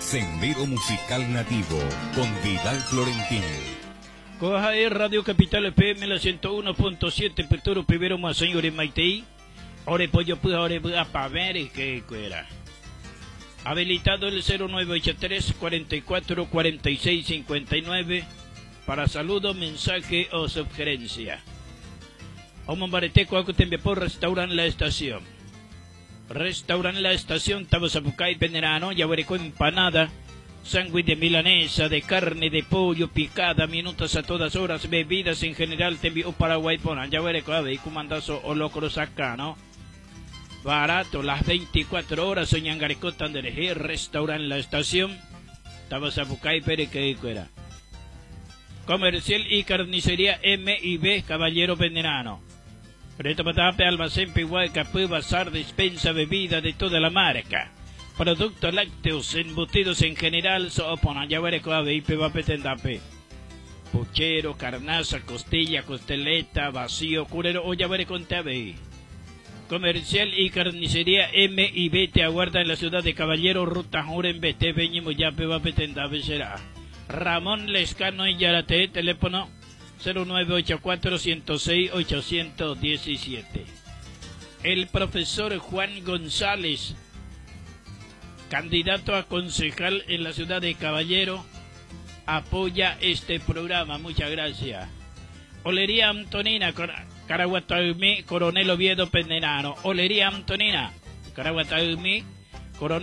Sendero Musical Nativo con Vidal Florentino. Coja Radio Capital FM la 101.7 Peturo Primero más señores Maitei. Ore pollo puja ore para ver qué cuera. Habilitado el 0983 44 46 59 para saludo, mensaje o sugerencia. Omon Bareteco Acutembe por Restauran La Estación. Restauran La Estación, Tabasapucay Venerano, Yaguareco empanada, sándwich de milanesa, de carne, de pollo, picada, minutos a todas horas, bebidas en general, te envío Paraguay, ponan, Yaguareco, ave, y comandazo o locros acá, ¿no? Barato, las 24 horas, Soñangareco, Tandereje, Restauran La Estación, Tabasapucay, Perequecuera. Comercial y carnicería M&B, Caballero Venerano. Preto Patape, almacén Piguay, Capú, bazar, despensa, bebida de toda la marca. Productos lácteos, embutidos en general, soponan, Yaguareco, ave, y pevapetendape. Puchero, carnaza, costilla, costeleta, vacío, curero, o Yaguareco, ave. Comercial y carnicería M&B te aguarda en la ciudad de Caballero, Ruta Juren, Bete, Beñimo, Yape, Vapetendape, será. Ramón Lescano y Yarate, teléfono 0984-106-817. El profesor Juan González, candidato a concejal en la ciudad de Caballero, apoya este programa. Muchas gracias. Olería Antonina, Caraguataumí, Coronel Oviedo Pendenano. Olería Antonina, Caraguataumí,